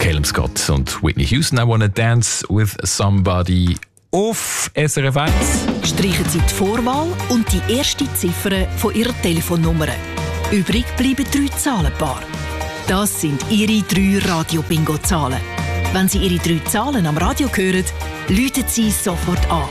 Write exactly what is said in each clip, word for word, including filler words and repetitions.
Calum Scott und Whitney Houston. I wanna dance with somebody auf S R F eins. Streichen Sie die Vorwahl und die erste Ziffer von Ihrer Telefonnummer. Übrig bleiben drei Zahlenpaare. Das sind Ihre drei Radio-Bingo-Zahlen. Wenn Sie Ihre drei Zahlen am Radio hören, läuten Sie sofort an.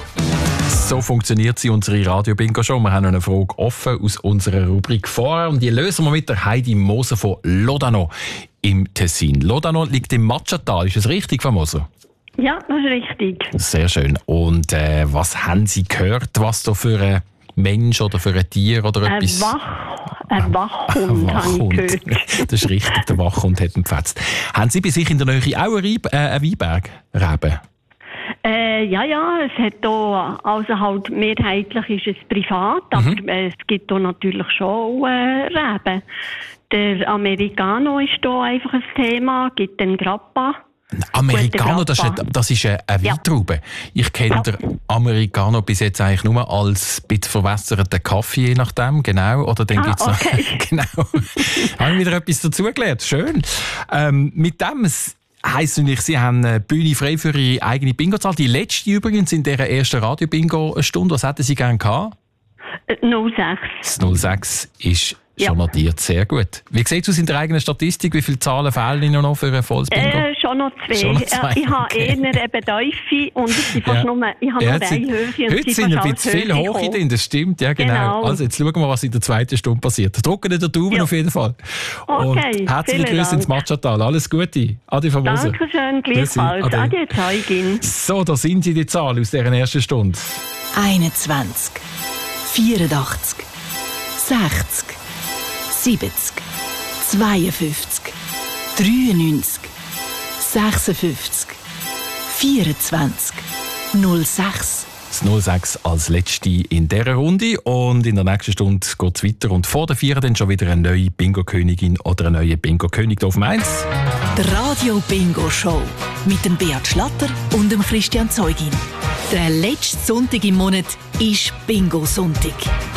So funktioniert sie, unsere Radio-Bingo-Show. Wir haben noch eine Frage offen aus unserer Rubrik vorher und die lösen wir mit der Heidi Moser von Lodano im Tessin. Lodano liegt im Matschatal, ist das richtig, Frau Moser? Ja, das ist richtig. Sehr schön. Und äh, was haben Sie gehört, was da für ein Mensch oder für ein Tier oder ein etwas... Wach, ein Wachhund, habe ich gehört. Das ist richtig, der Wachhund hat ihn gepfetzt. Haben Sie bei sich in der Nähe auch einen, Reib, äh, einen Weinberg? Reben? Äh, ja, ja, es hat hier, also halt mehrheitlich ist es privat, aber mhm. es gibt hier natürlich schon äh, Reben. Der Americano ist hier einfach ein Thema, gibt den Grappa. Americano, das ist, das ist eine, eine Weintraube. Ja. Ich kenne ja. den Americano bis jetzt eigentlich nur als ein bisschen verwässerten Kaffee, je nachdem, genau. Oder dann ah, gibt's okay. noch, genau. Habe ich wieder etwas dazugelernt. Schön. Ähm, mit dem heisst natürlich, Sie haben eine Bühne frei für Ihre eigene Bingo-Zahl. Die letzte übrigens in dieser ersten Radio-Bingo-Stunde. Was hätten Sie gerne gehabt? null sechs. Das null sechs ist schon ja. notiert. Sehr gut. Wie sieht es aus in der eigenen Statistik? Wie viele Zahlen fehlen Ihnen noch für ein volles Bingo? Äh, schon noch zwei. Schon noch zwei. Ich habe okay. eher eben Tiefe und es sind fast ja. nur, ich habe ja, noch eine Höhe. Und heute sind ein bisschen viele Hohe drin, das stimmt. Ja, genau. genau. Also jetzt schauen wir, was in der zweiten Stunde passiert. Drücken Sie den Daumen ja. auf jeden Fall. Okay, und herzliche Grüße ins Matschatal. Alles Gute. Adi von Moser. Dankeschön, gleichfalls. Adi, Adi Zeugin. So, da sind Sie die Zahlen aus dieser ersten Stunde. einundzwanzig, vierundachtzig, sechzig, siebzig, zweiundfünfzig, dreiundneunzig, sechsundfünfzig, vierundzwanzig, null sechs. Das null sechs als letzte in dieser Runde und in der nächsten Stunde geht es weiter und vor der vier dann schon wieder eine neue Bingo-Königin oder ein neuer Bingo-König auf Mainz. Die Radio-Bingo-Show mit dem Beat Schlatter und dem Christian Zeugin. Der letzte Sonntag im Monat ist Bingo-Sonntag.